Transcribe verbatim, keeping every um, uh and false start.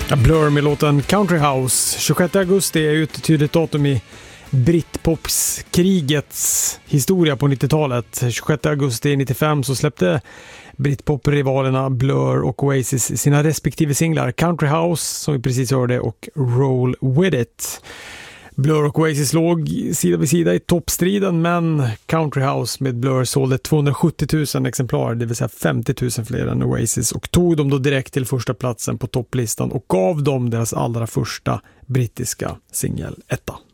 Blur med låten Country House. tjugosjätte augusti är ju ett tydligt datum i Britpops-krigets historia på nittiotalet. tjugosjätte augusti nittiofem så släppte Britpop-rivalerna Blur och Oasis sina respektive singlar Country House, som vi precis hörde, och Roll With It. Blur och Oasis låg sida vid sida i toppstriden, men Country House med Blur sålde tvåhundrasjuttio tusen exemplar, det vill säga femtio tusen fler än Oasis, och tog dem då direkt till första platsen på topplistan och gav dem deras allra första brittiska singel etta.